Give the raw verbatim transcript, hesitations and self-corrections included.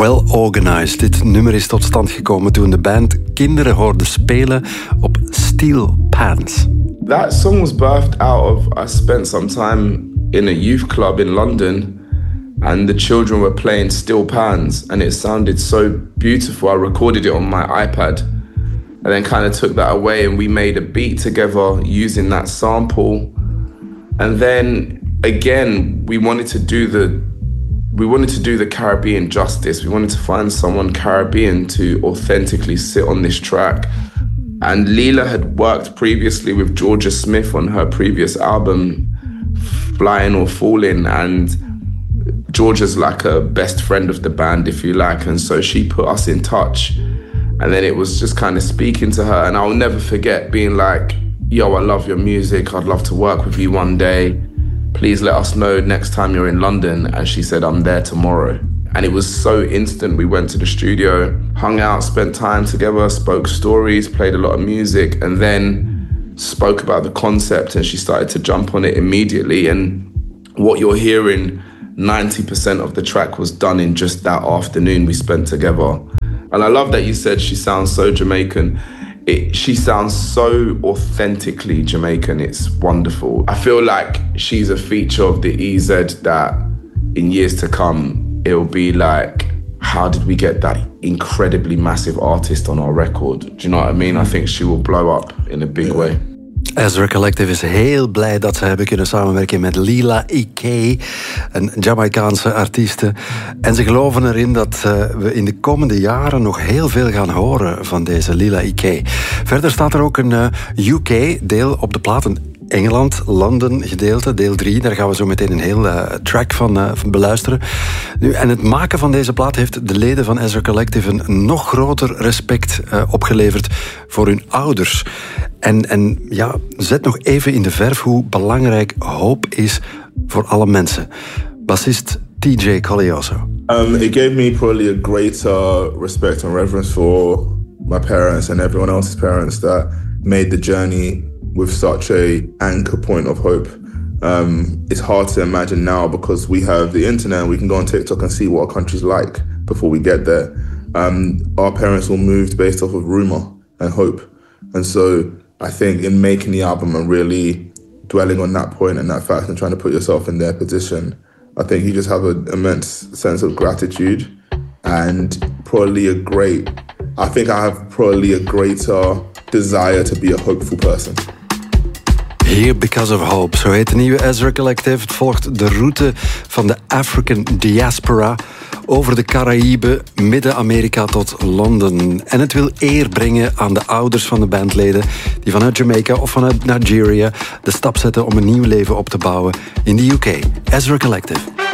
Well Organized. Dit nummer is tot stand gekomen toen de band kinderen hoorde spelen op steel pans. That song was birthed out of, I spent some time in a youth club in London and the children were playing steel pans and it sounded so beautiful. I recorded it on my iPad and then kind of took that away and we made a beat together using that sample. And then again, we wanted to do the we wanted to do the Caribbean justice. We wanted to find someone Caribbean to authentically sit on this track. And Leela had worked previously with Georgia Smith on her previous album, Flying or Falling, and Georgia's like a best friend of the band, if you like, and so she put us in touch. And then it was just kind of speaking to her, and I'll never forget being like, yo, I love your music, I'd love to work with you one day. Please let us know next time you're in London. And she said, I'm there tomorrow. And it was so instant. We went to the studio, hung out, spent time together, spoke stories, played a lot of music, and then spoke about the concept, and she started to jump on it immediately. And what you're hearing, ninety percent of the track was done in just that afternoon we spent together. And I love that you said she sounds so Jamaican. It, she sounds so authentically Jamaican. It's wonderful. I feel like she's a feature of the E Z that in years to come, it'll be like, how did we get that incredibly massive artist on our record? Do you know what I mean? I think she will blow up in a big way. Ezra Collective is heel blij dat ze hebben kunnen samenwerken met Leela Ike, een Jamaicaanse artieste. En ze geloven erin dat uh, we in de komende jaren nog heel veel gaan horen van deze Leela Ike. Verder staat er ook een uh, U K-deel op de platen. Engeland, London gedeelte, deel drie. Daar gaan we zo meteen een heel uh, track van, uh, van beluisteren. Nu, en het maken van deze plaat heeft de leden van Ezra Collective een nog groter respect uh, opgeleverd voor hun ouders. En, en ja, zet nog even in de verf hoe belangrijk hoop is voor alle mensen. Bassist T J Colioso. Um, it gave me probably a greater respect and reverence for my parents and everyone else's parents that made the journey with such a anchor point of hope. Um, it's hard to imagine now because we have the internet and we can go on TikTok and see what our country's like before we get there. Um, our parents were moved based off of rumor and hope. And so I think in making the album and really dwelling on that point and that fact and trying to put yourself in their position, I think you just have an immense sense of gratitude and probably a great, I think I have probably a greater desire to be a hopeful person. Here Because of Hope, zo heet de nieuwe Ezra Collective. Het volgt de route van de African Diaspora over de Caraïben, Midden-Amerika tot Londen. En het wil eer brengen aan de ouders van de bandleden die vanuit Jamaica of vanuit Nigeria de stap zetten om een nieuw leven op te bouwen in de U K. Ezra Collective.